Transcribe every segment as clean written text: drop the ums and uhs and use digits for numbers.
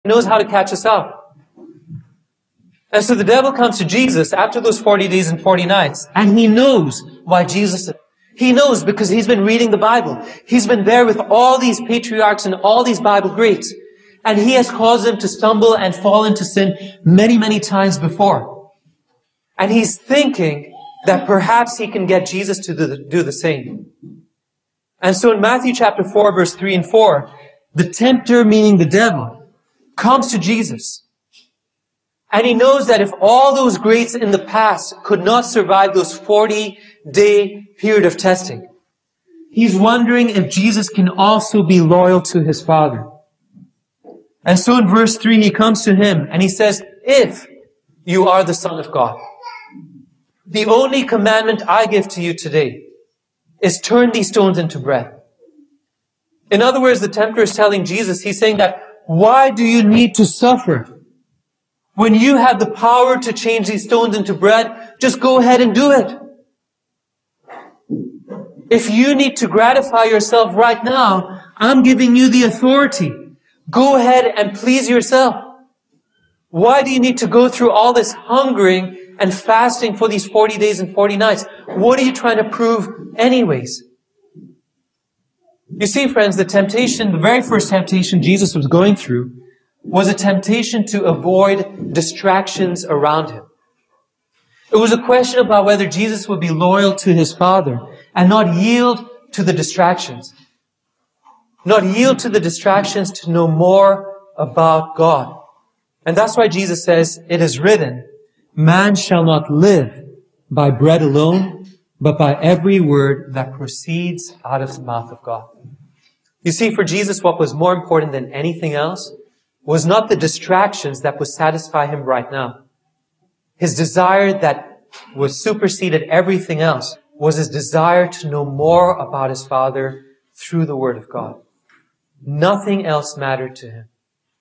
knows how to catch us out. And so the devil comes to Jesus after those 40 days and 40 nights, and he knows why Jesus, he knows because he's been reading the Bible. He's been there with all these patriarchs and all these Bible greats, and he has caused them to stumble and fall into sin many, many times before. And he's thinking that perhaps he can get Jesus to do the same. And so in Matthew chapter 4, verse 3 and 4, the tempter, meaning the devil, comes to Jesus. And he knows that if all those greats in the past could not survive those 40-day period of testing, he's wondering if Jesus can also be loyal to his Father. And so in verse 3, he comes to him and he says, if you are the Son of God, the only commandment I give to you today is turn these stones into bread. In other words, the tempter is telling Jesus, he's saying that, why do you need to suffer? When you have the power to change these stones into bread, just go ahead and do it. If you need to gratify yourself right now, I'm giving you the authority. Go ahead and please yourself. Why do you need to go through all this hungering and fasting for these 40 days and 40 nights? What are you trying to prove anyways? You see, friends, the very first temptation Jesus was going through was a temptation to avoid distractions around him. It was a question about whether Jesus would be loyal to his Father and not yield to the distractions. Not yield to the distractions to know more about God. And that's why Jesus says, it is written, man shall not live by bread alone, but by every word that proceeds out of the mouth of God. You see, for Jesus, what was more important than anything else was not the distractions that would satisfy him right now. His desire that was superseded everything else was his desire to know more about his Father through the Word of God. Nothing else mattered to him.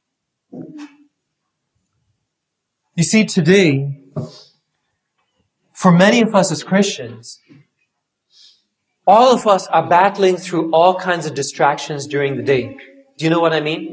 You see, today, for many of us as Christians, all of us are battling through all kinds of distractions during the day. Do you know what I mean?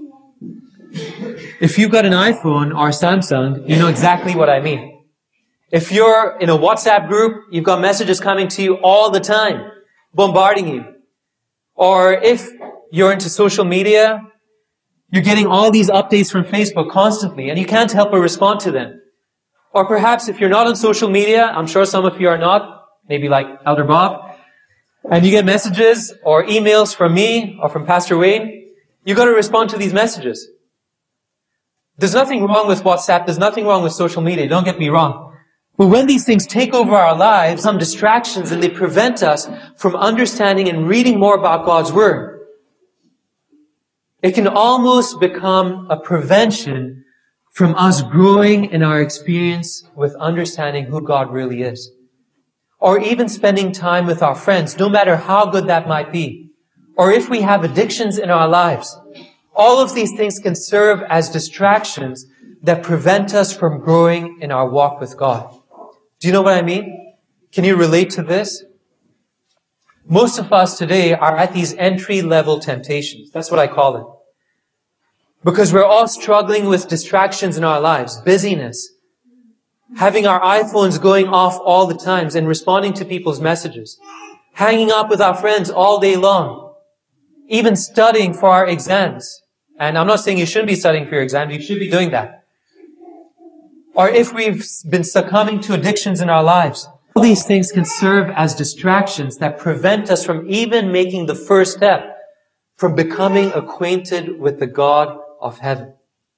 If you've got an iPhone or Samsung, you know exactly what I mean. If you're in a WhatsApp group, you've got messages coming to you all the time, bombarding you. Or if you're into social media, you're getting all these updates from Facebook constantly, and you can't help but respond to them. Or perhaps if you're not on social media, I'm sure some of you are not, maybe like Elder Bob, and you get messages or emails from me or from Pastor Wayne, you've got to respond to these messages. There's nothing wrong with WhatsApp, there's nothing wrong with social media, don't get me wrong. But when these things take over our lives, some distractions, and they prevent us from understanding and reading more about God's Word, it can almost become a prevention from us growing in our experience with understanding who God really is. Or even spending time with our friends, no matter how good that might be. Or if we have addictions in our lives. All of these things can serve as distractions that prevent us from growing in our walk with God. Do you know what I mean? Can you relate to this? Most of us today are at these entry-level temptations. That's what I call it. Because we're all struggling with distractions in our lives, busyness, having our iPhones going off all the times and responding to people's messages, hanging out with our friends all day long, even studying for our exams. And I'm not saying you shouldn't be studying for your exams, you should be doing that. Or if we've been succumbing to addictions in our lives, all these things can serve as distractions that prevent us from even making the first step from becoming acquainted with the God of heaven.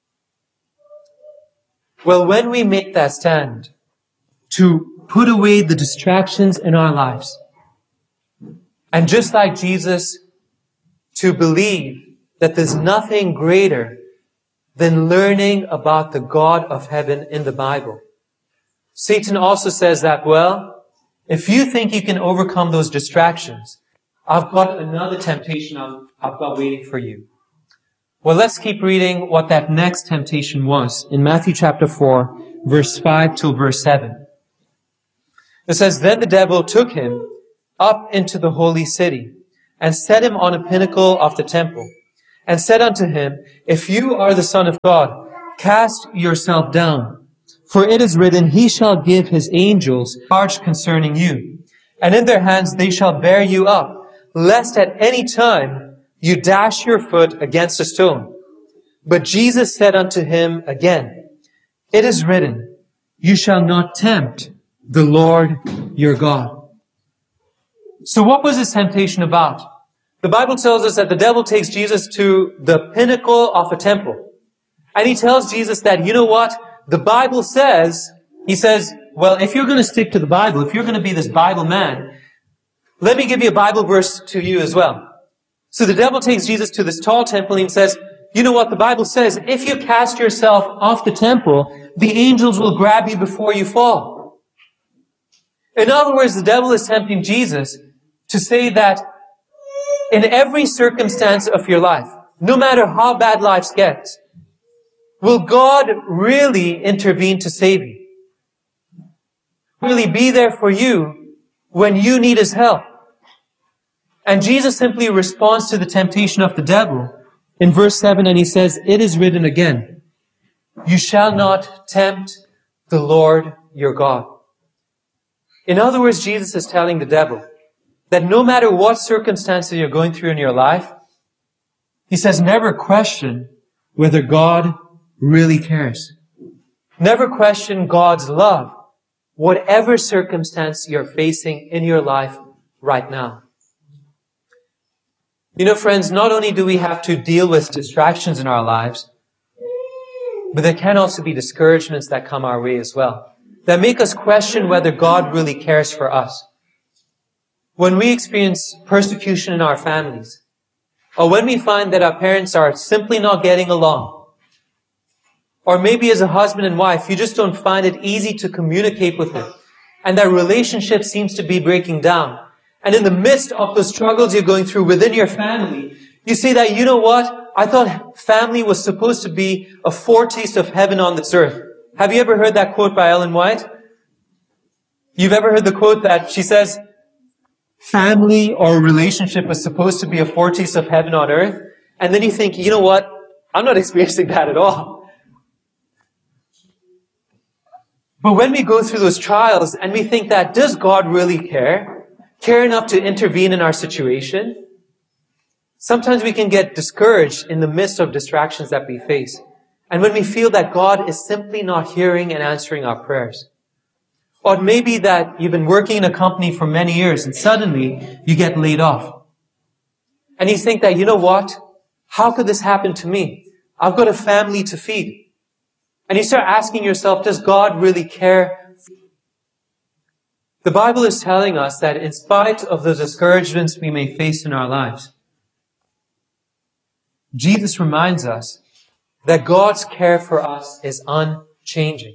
Well, when we make that stand to put away the distractions in our lives, and just like Jesus, to believe that there's nothing greater than learning about the God of heaven in the Bible. Satan also says that, well, if you think you can overcome those distractions, I've got another temptation I've got waiting for you. Well, let's keep reading what that next temptation was in Matthew chapter 4, verse 5 till verse 7. It says, then the devil took him up into the holy city and set him on a pinnacle of the temple and said unto him, If you are the Son of God, cast yourself down. For it is written, He shall give His angels charge concerning you, and in their hands they shall bear you up, lest at any time you dash your foot against a stone. But Jesus said unto him again, It is written, You shall not tempt the Lord your God. So what was this temptation about? The Bible tells us that the devil takes Jesus to the pinnacle of a temple. And he tells Jesus that, you know what? The Bible says, he says, well, if you're going to stick to the Bible, if you're going to be this Bible man, let me give you a Bible verse to you as well. So the devil takes Jesus to this tall temple and says, you know what the Bible says? If you cast yourself off the temple, the angels will grab you before you fall. In other words, the devil is tempting Jesus to say that in every circumstance of your life, no matter how bad life gets, will God really intervene to save you? Really be there for you when you need His help? And Jesus simply responds to the temptation of the devil in verse 7, and He says, It is written again, You shall not tempt the Lord your God. In other words, Jesus is telling the devil that no matter what circumstances you're going through in your life, He says, never question whether God really cares. Never question God's love, whatever circumstance you're facing in your life right now. You know, friends, not only do we have to deal with distractions in our lives, but there can also be discouragements that come our way as well, that make us question whether God really cares for us. When we experience persecution in our families, or when we find that our parents are simply not getting along, or maybe as a husband and wife, you just don't find it easy to communicate with them, and that relationship seems to be breaking down. And in the midst of the struggles you're going through within your family, you say that, you know what? I thought family was supposed to be a foretaste of heaven on this earth. Have you ever heard that quote by Ellen White? You've ever heard the quote that she says, family or relationship is supposed to be a foretaste of heaven on earth? And then you think, you know what? I'm not experiencing that at all. But when we go through those trials and we think that, does God really care? Care enough to intervene in our situation? Sometimes we can get discouraged in the midst of distractions that we face. And when we feel that God is simply not hearing and answering our prayers. Or it may be that you've been working in a company for many years and suddenly you get laid off. And you think that, you know what? How could this happen to me? I've got a family to feed. And you start asking yourself, does God really care? The Bible is telling us that in spite of the discouragements we may face in our lives, Jesus reminds us that God's care for us is unchanging.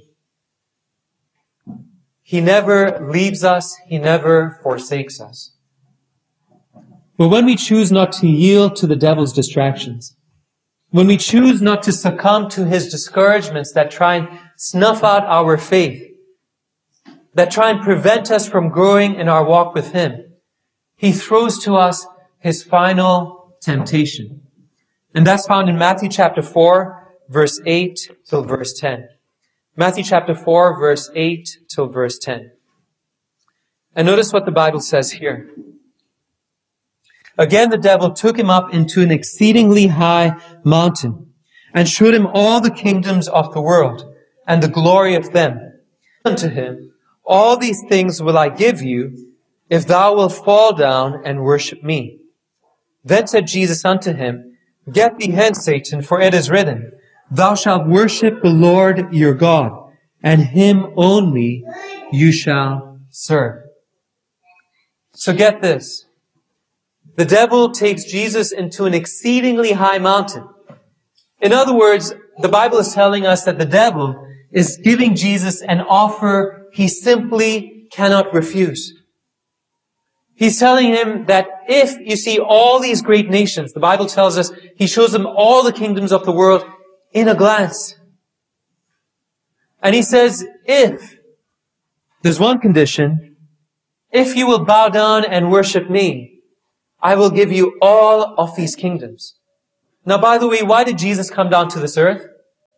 He never leaves us. He never forsakes us. But when we choose not to yield to the devil's distractions, when we choose not to succumb to his discouragements that try and snuff out our faith, that try and prevent us from growing in our walk with Him, He throws to us His final temptation. And that's found in Matthew chapter 4, verse 8 till verse 10. Matthew chapter 4, verse 8 till verse 10. And notice what the Bible says here. Again, the devil took him up into an exceedingly high mountain and showed him all the kingdoms of the world and the glory of them. Unto him, all these things will I give you if thou wilt fall down and worship me. Then said Jesus unto him, Get thee hence, Satan, for it is written, Thou shalt worship the Lord your God, and Him only you shall serve. So get this. The devil takes Jesus into an exceedingly high mountain. In other words, the Bible is telling us that the devil is giving Jesus an offer he simply cannot refuse. He's telling him that if you see all these great nations, the Bible tells us He shows him all the kingdoms of the world in a glance. And He says, if, there's one condition, if you will bow down and worship me, I will give you all of these kingdoms. Now, by the way, why did Jesus come down to this earth?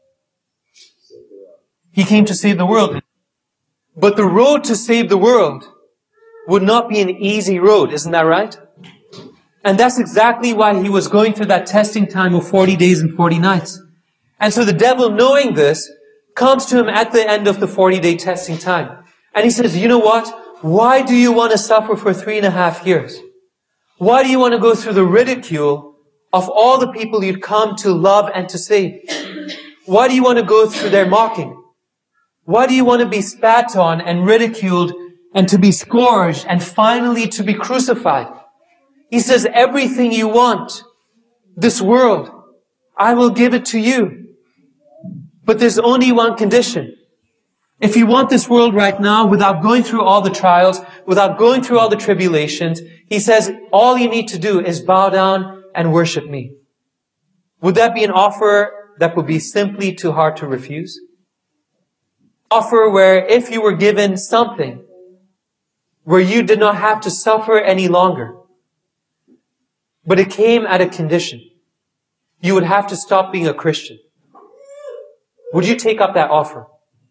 He came to save the world. But the road to save the world would not be an easy road, isn't that right? And that's exactly why he was going through that testing time of 40 days and 40 nights. And so the devil, knowing this, comes to him at the end of the 40-day testing time. And he says, you know what? Why do you want to suffer for 3.5 years? Why do you want to go through the ridicule of all the people you'd come to love and to save? Why do you want to go through their mocking? Why do you want to be spat on and ridiculed and to be scourged and finally to be crucified? He says, everything you want, this world, I will give it to you. But there's only one condition. If you want this world right now without going through all the trials, without going through all the tribulations, he says, all you need to do is bow down and worship me. Would that be an offer that would be simply too hard to refuse? Offer where if you were given something where you did not have to suffer any longer, but it came at a condition. You would have to stop being a Christian. Would you take up that offer?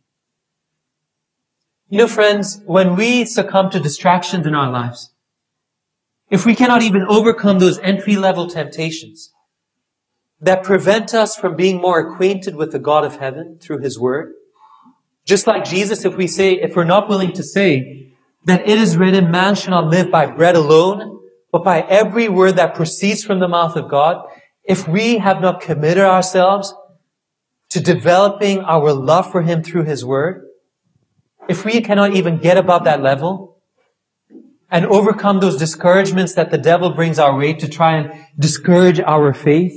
You know, friends, when we succumb to distractions in our lives, if we cannot even overcome those entry-level temptations that prevent us from being more acquainted with the God of heaven through His Word, just like Jesus, if we're not willing to say that it is written, man shall not live by bread alone, but by every word that proceeds from the mouth of God, if we have not committed ourselves to developing our love for Him through His Word, if we cannot even get above that level and overcome those discouragements that the devil brings our way to try and discourage our faith,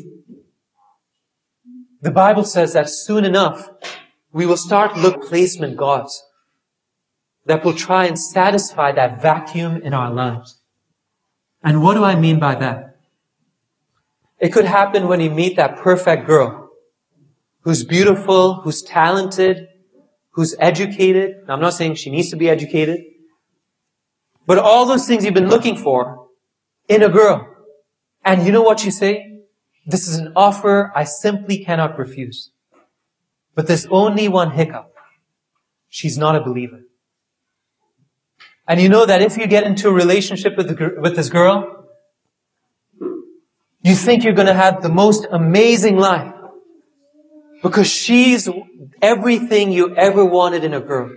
the Bible says that soon enough, we will start looking for replacement gods that will try and satisfy that vacuum in our lives. And what do I mean by that? It could happen when you meet that perfect girl who's beautiful, who's talented, who's educated. Now, I'm not saying she needs to be educated, but all those things you've been looking for in a girl. And you know what you say? This is an offer I simply cannot refuse. But there's only one hiccup. She's not a believer. And you know that if you get into a relationship with this girl, you think you're going to have the most amazing life because she's everything you ever wanted in a girl.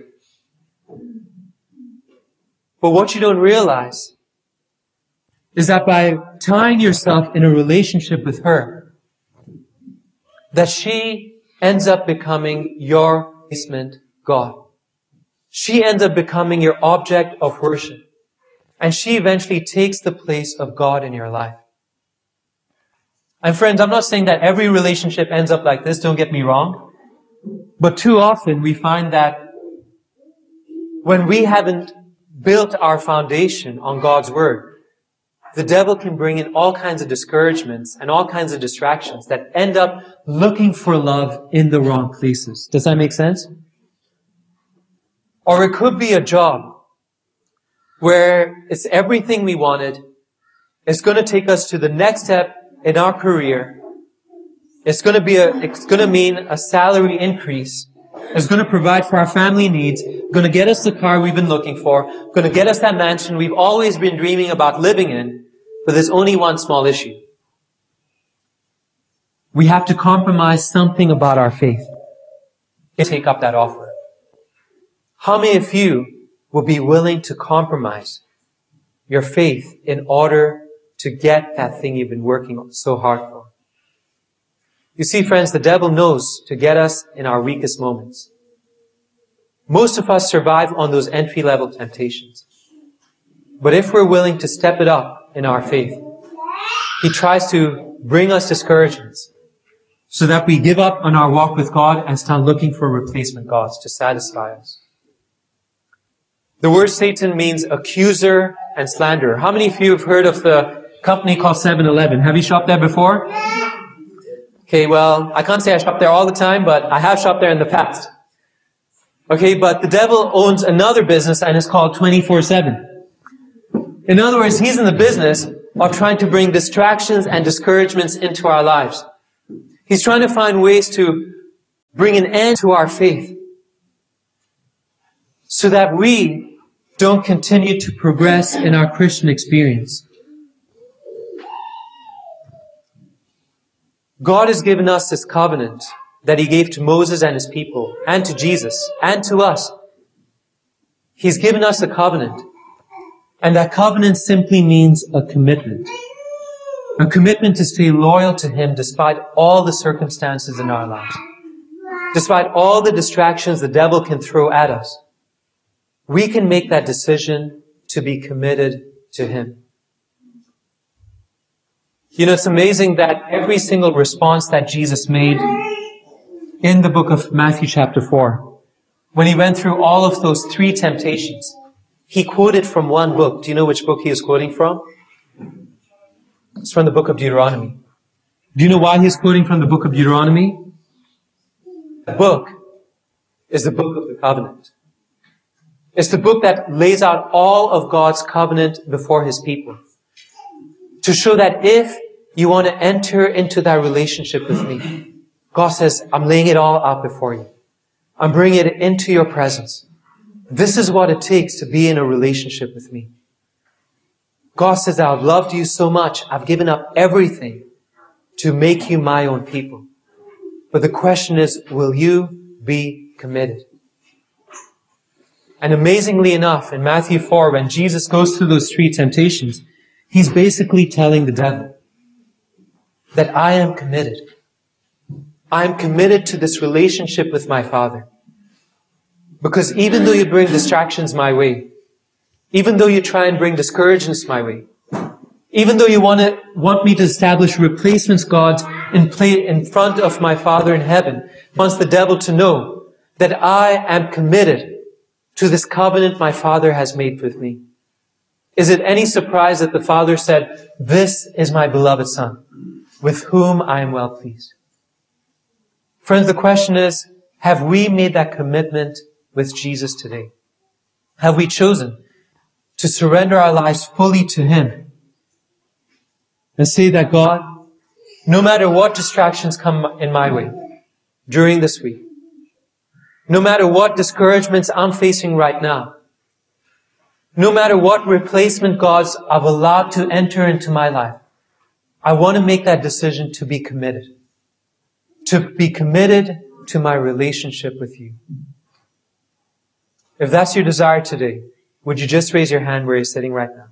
But what you don't realize is that by tying yourself in a relationship with her, that she ends up becoming your replacement God. She ends up becoming your object of worship. And she eventually takes the place of God in your life. And friends, I'm not saying that every relationship ends up like this, don't get me wrong. But too often we find that when we haven't built our foundation on God's Word, the devil can bring in all kinds of discouragements and all kinds of distractions that end up looking for love in the wrong places. Does that make sense? Or it could be a job where it's everything we wanted. It's going to take us to the next step in our career. It's going to mean a salary increase. It's going to provide for our family needs. Going to get us the car we've been looking for. Going to get us that mansion we've always been dreaming about living in. But there's only one small issue. We have to compromise something about our faith to take up that offer. How many of you will be willing to compromise your faith in order to get that thing you've been working so hard for? You see, friends, the devil knows to get us in our weakest moments. Most of us survive on those entry-level temptations. But if we're willing to step it up in our faith, he tries to bring us discouragements so that we give up on our walk with God and start looking for replacement gods to satisfy us. The word Satan means accuser and slanderer. How many of you have heard of the company called 7-Eleven? Have you shopped there before? Okay, well, I can't say I shop there all the time, but I have shopped there in the past. Okay, but the devil owns another business and it's called 24/7. In other words, he's in the business of trying to bring distractions and discouragements into our lives He's trying to find ways to bring an end to our faith so that we don't continue to progress in our Christian experience. God has given us this covenant that He gave to Moses and his people, and to Jesus, and to us. He's given us a covenant. And that covenant simply means a commitment. A commitment to stay loyal to Him despite all the circumstances in our lives. Despite all the distractions the devil can throw at us. We can make that decision to be committed to Him. You know, it's amazing that every single response that Jesus made in the book of Matthew chapter 4, when He went through all of those 3 temptations, He quoted from one book. Do you know which book He was quoting from? It's from the book of Deuteronomy. Do you know why He's quoting from the book of Deuteronomy? The book is the book of the covenant. It's the book that lays out all of God's covenant before His people. To show that if you want to enter into that relationship with me, God says, I'm laying it all out before you. I'm bringing it into your presence. This is what it takes to be in a relationship with me. God says, I've loved you so much. I've given up everything to make you my own people. But the question is, will you be committed? And amazingly enough, in Matthew 4, when Jesus goes through those 3 temptations, He's basically telling the devil that I am committed. I am committed to this relationship with my Father. Because even though you bring distractions my way, even though you try and bring discouragements my way, even though you want me to establish replacements gods in front of my Father in heaven, wants the devil to know that I am committed to this covenant my Father has made with me. Is it any surprise that the Father said, this is my beloved Son, with whom I am well pleased? Friends, the question is, have we made that commitment with Jesus today? Have we chosen to surrender our lives fully to Him and say that God, no matter what distractions come in my way during this week, no matter what discouragements I'm facing right now, no matter what replacement gods I've allowed to enter into my life, I want to make that decision to be committed. To be committed to my relationship with you. If that's your desire today, would you just raise your hand where you're sitting right now?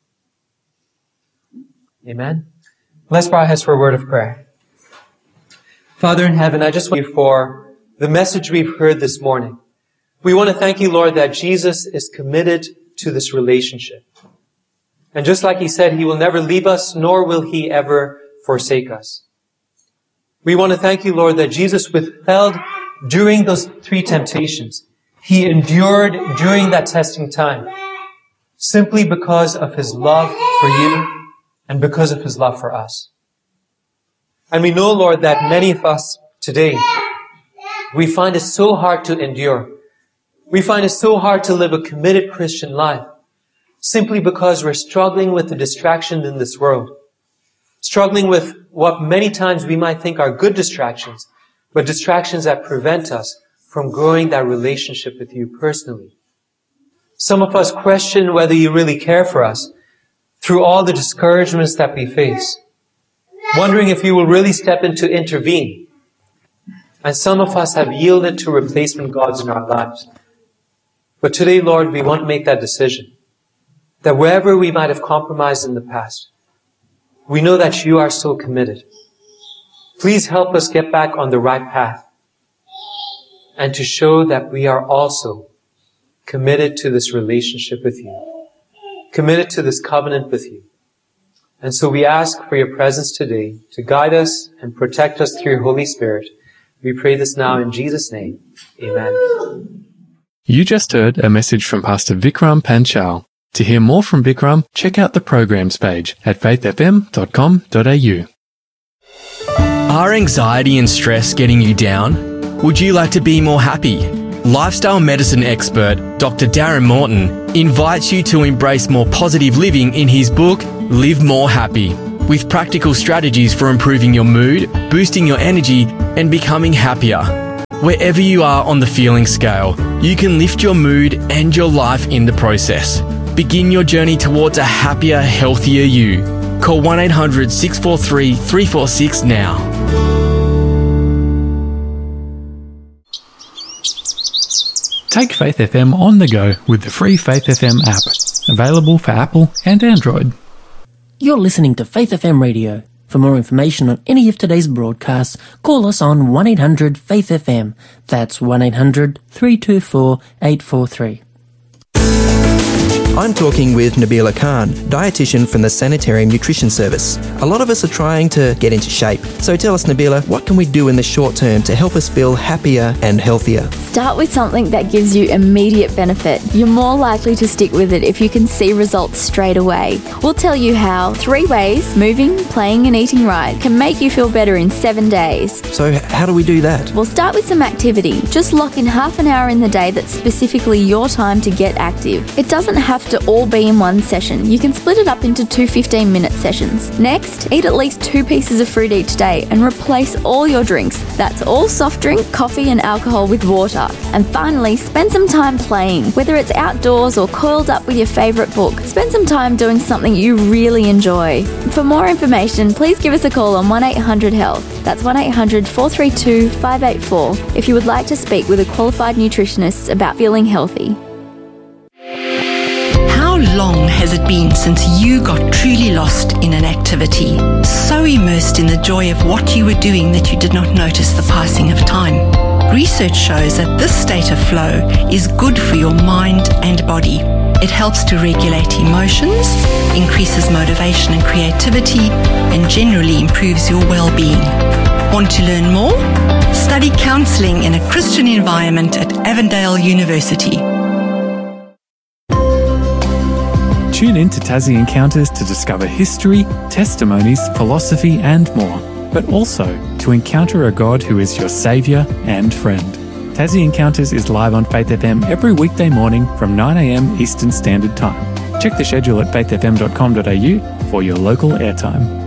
Amen. Let's bow our heads for a word of prayer. Father in heaven, I just want you for the message we've heard this morning. We want to thank you, Lord, that Jesus is committed to this relationship. And just like He said, He will never leave us, nor will He ever forsake us. We want to thank you, Lord, that Jesus withheld during those 3 temptations. He endured during that testing time simply because of His love for you and because of His love for us. And we know, Lord, that many of us today, we find it so hard to endure. We find it so hard to live a committed Christian life simply because we're struggling with the distractions in this world. Struggling with what many times we might think are good distractions, but distractions that prevent us from growing that relationship with you personally. Some of us question whether you really care for us through all the discouragements that we face, wondering if you will really step in to intervene. And some of us have yielded to replacement gods in our lives. But today, Lord, we want to make that decision, that wherever we might have compromised in the past, we know that you are so committed. Please help us get back on the right path and to show that we are also committed to this relationship with you, committed to this covenant with you. And so we ask for your presence today to guide us and protect us through your Holy Spirit. We pray this now in Jesus' name. Amen. You just heard a message from Pastor Vikram Panchal. To hear more from Vikram, check out the programs page at faithfm.com.au. Are anxiety and stress getting you down? Would you like to be more happy? Lifestyle medicine expert Dr. Darren Morton invites you to embrace more positive living in his book, Live More Happy. with practical strategies for improving your mood, boosting your energy, and becoming happier. Wherever you are on the feeling scale, you can lift your mood and your life in the process. Begin your journey towards a happier, healthier you. Call 1-800-643-346 now. Take Faith FM on the go with the free Faith FM app, available for Apple and Android. You're listening to Faith FM Radio. For more information on any of today's broadcasts, call us on 1-800-FAITH-FM. That's 1-800-324-843. I'm talking with Nabila Khan, dietitian from the Sanitarium Nutrition Service. A lot of us are trying to get into shape. So tell us, Nabila, what can we do in the short term to help us feel happier and healthier? Start with something that gives you immediate benefit. You're more likely to stick with it if you can see results straight away. We'll tell you how 3 ways, moving, playing and eating right, can make you feel better in 7 days. So how do we do that? We'll start with some activity. Just lock in half an hour in the day that's specifically your time to get active. It doesn't have to all be in one session. You can split it up into 2 15-minute sessions. Next, eat at least 2 pieces of fruit each day and replace all your drinks. That's all soft drink, coffee and alcohol with water. And finally, spend some time playing. Whether it's outdoors or coiled up with your favourite book, spend some time doing something you really enjoy. For more information, please give us a call on 1-800-HEALTH. That's 1-800-432-584 if you would like to speak with a qualified nutritionist about feeling healthy. How long has it been since you got truly lost in an activity, so immersed in the joy of what you were doing that you did not notice the passing of time? Research shows that this state of flow is good for your mind and body. It helps to regulate emotions, increases motivation and creativity, and generally improves your well-being. Want to learn more? Study counselling in a Christian environment at Avondale University. Tune in to Tassie Encounters to discover history, testimonies, philosophy and more, but also to encounter a God who is your saviour and friend. Tassie Encounters is live on Faith FM every weekday morning from 9 a.m. Eastern Standard Time. Check the schedule at faithfm.com.au for your local airtime.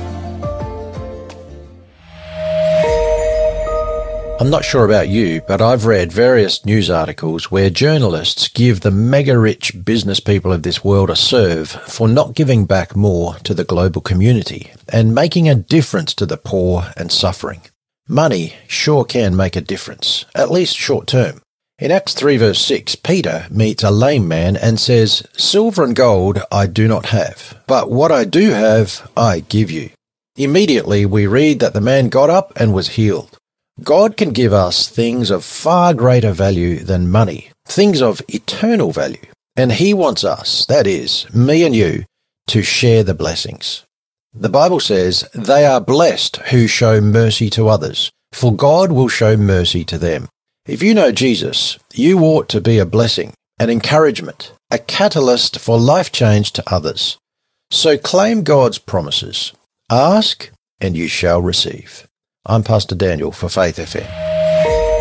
I'm not sure about you, but I've read various news articles where journalists give the mega-rich business people of this world a serve for not giving back more to the global community and making a difference to the poor and suffering. Money sure can make a difference, at least short term. In Acts 3 verse 6, Peter meets a lame man and says, "Silver and gold I do not have, but what I do have I give you." Immediately we read that the man got up and was healed. God can give us things of far greater value than money, things of eternal value. And He wants us, that is, me and you, to share the blessings. The Bible says, "They are blessed who show mercy to others, for God will show mercy to them." If you know Jesus, you ought to be a blessing, an encouragement, a catalyst for life change to others. So claim God's promises. Ask, and you shall receive. I'm Pastor Daniel for Faith FM.